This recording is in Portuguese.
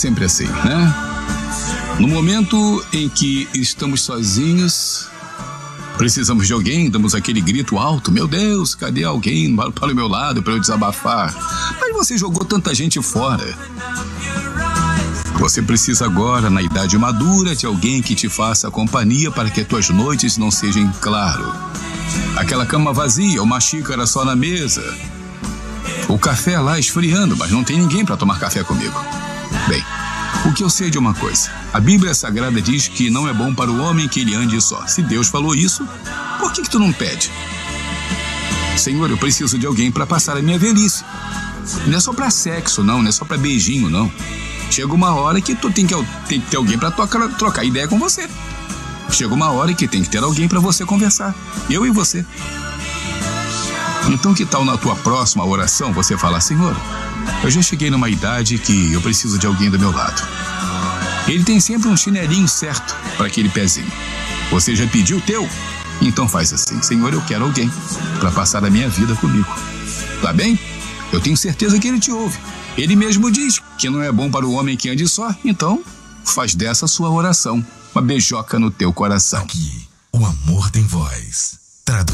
sempre assim, né? No momento em que estamos sozinhos, precisamos de alguém, damos aquele grito alto: meu Deus, cadê alguém para o meu lado para eu desabafar? Mas você jogou tanta gente fora. Você precisa agora, na idade madura, de alguém que te faça companhia para que as tuas noites não sejam em claro. Aquela cama vazia, uma xícara só na mesa, o café lá esfriando, mas não tem ninguém para tomar café comigo. Bem, o que eu sei de uma coisa: a Bíblia Sagrada diz que não é bom para o homem que ele ande só. Se Deus falou isso, por que tu não pede? Senhor, eu preciso de alguém para passar a minha velhice. Não é só para sexo, não é só para beijinho, não. Chega uma hora que tu tem que ter alguém para trocar ideia com você. Chega uma hora que tem que ter alguém para você conversar. Eu e você. Então que tal na tua próxima oração você falar: Senhor, eu já cheguei numa idade que eu preciso de alguém do meu lado. Ele tem sempre um chinelinho certo para aquele pezinho. Você já pediu o teu? Então faz assim: Senhor, eu quero alguém para passar a minha vida comigo. Tá bem? Eu tenho certeza que ele te ouve. Ele mesmo diz que não é bom para o homem que ande só. Então faz dessa sua oração uma beijoca no teu coração. Aqui, o amor tem voz.